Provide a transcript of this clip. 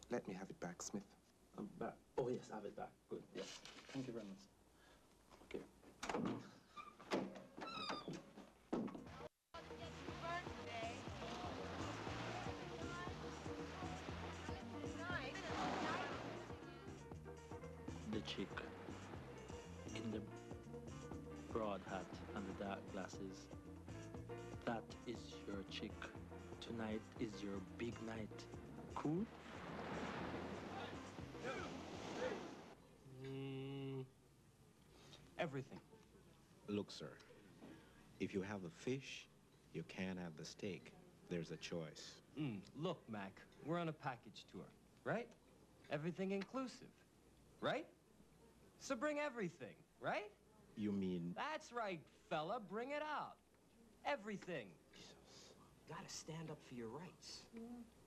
Let me have it back, Smith. I'm back. Oh, yes, I have it back. Good, yes. Thank you very much. Okay. The chick in the broad hat and the dark glasses. That is your chick. Tonight is your big night. Cool? Everything. Look, sir, if you have the fish, you can't have the steak. There's a choice. Look, Mac, we're on a package tour, right? Everything inclusive, right? So bring everything, right? You mean... That's right, fella, bring it out. Everything. Gotta stand up for your rights.